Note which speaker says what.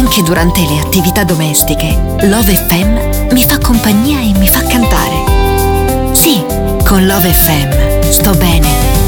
Speaker 1: Anche durante le attività domestiche, Love FM mi fa compagnia e mi fa cantare. Sì, con Love FM sto bene.